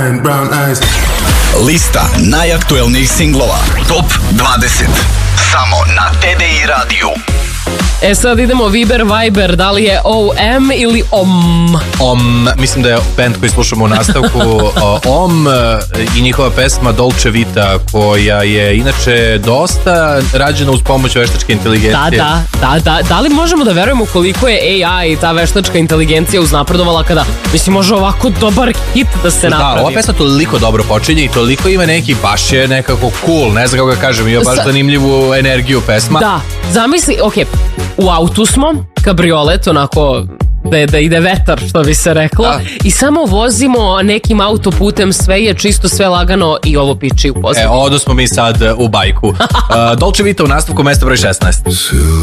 Lista najaktuelnijih singlova Top 20 samo na TDI radiju. Sad idemo Viber, Viber, da li je OM ili OM? Mislim da je band koji slušamo u nastavku OM i njihova pesma Dolce Vita, koja je inače dosta rađena uz pomoć veštačke inteligencije. Da li možemo da verujemo koliko je AI i ta veštačka inteligencija uznapredovala kada, mislim, može ovako dobar hit da se napravi? Da, ova pesma toliko dobro počinje i toliko ima neki, baš je nekako cool, ne znam kako ga kažem, ima baš zanimljivu energiju pesma. Da, zamisli, okej, u autu smo, kabriolet, onako da ide vetar, što bi se reklo, i samo vozimo nekim autoputem, sve je čisto, sve lagano i ovo piči u pozadini. Odo smo mi sad u bajku. Dolce Vita u nastavku, mesto broj 16.